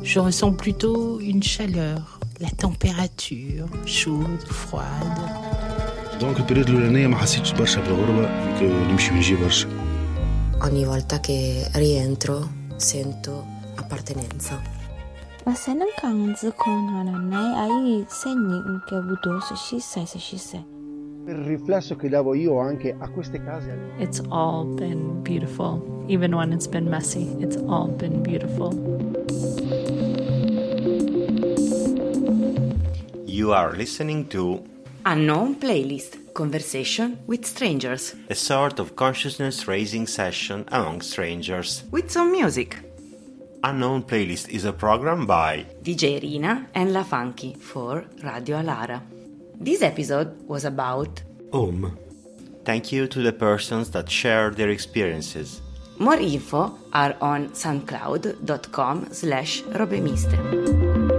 Je ressens plutôt une chaleur, la température, chaude, froide. دونك البريود الأولانية ما حسيتش برشا بالغربة، نمشي ونجي برشا. Ogni volta che rientro sento appartenenza. Ma se non canzo con Hananai hai segni che ho avuto se ci sei. Per il riflesso che davo io anche a queste case. It's all been beautiful. Even when it's been messy, it's all been beautiful. You are listening to Unknown Playlist, Conversation with Strangers. a sort of consciousness-raising session among strangers. With some music. Unknown Playlist is a program by DJ Rina and La Funky for Radio Alara. This episode was about home. Thank you to the persons that shared their experiences. More info are on soundcloud.com/robemiste.